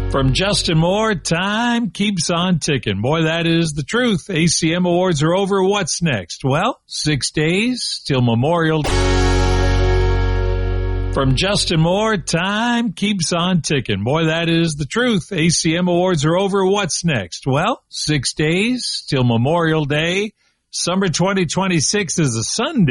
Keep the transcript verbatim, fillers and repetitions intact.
From Justin Moore, time keeps on ticking. Boy, that is the truth. A C M awards are over. What's next? Well, six days till Memorial. From Justin Moore, time keeps on ticking. Boy, that is the truth. A C M awards are over. What's next? Well, six days till Memorial Day. Summer twenty twenty-six is a Sunday.